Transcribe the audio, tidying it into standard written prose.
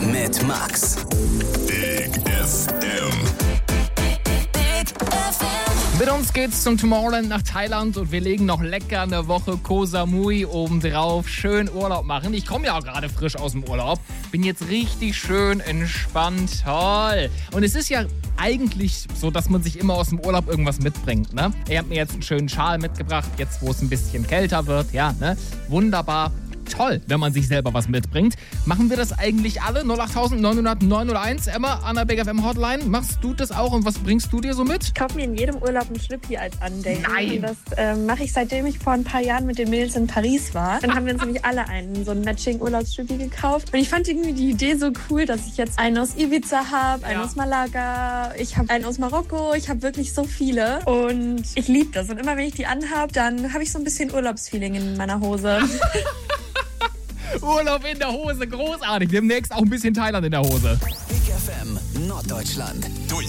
mit Max. Big FM. Mit uns geht's zum Tomorrowland nach Thailand und wir legen noch lecker eine Woche Koh Samui obendrauf. Schön Urlaub machen. Ich komme ja auch gerade frisch aus dem Urlaub. Bin jetzt richtig schön entspannt. Toll. Und es ist ja eigentlich so, dass man sich immer aus dem Urlaub irgendwas mitbringt, ne? Ihr habt mir jetzt einen schönen Schal mitgebracht, jetzt wo es ein bisschen kälter wird. Ja, ne? Wunderbar. Toll, wenn man sich selber was mitbringt. Machen wir das eigentlich alle? 08900 901. Emma, an der Big FM Hotline. Machst du das auch und was bringst du dir so mit? Ich kaufe mir in jedem Urlaub ein Schlüppi als Andenken. Nein! Und das mache ich, seitdem ich vor ein paar Jahren mit den Mädels in Paris war. Dann haben wir uns nämlich alle so ein Matching-Urlaubsschlüppi gekauft. Und ich fand irgendwie die Idee so cool, dass ich jetzt einen aus Ibiza habe, einen aus Malaga, ich habe einen aus Marokko. Ich habe wirklich so viele. Und ich liebe das. Und immer wenn ich die anhabe, dann habe ich so ein bisschen Urlaubsfeeling in meiner Hose. Urlaub in der Hose, großartig. Demnächst auch ein bisschen Thailand in der Hose. Big FM Norddeutschland. Durch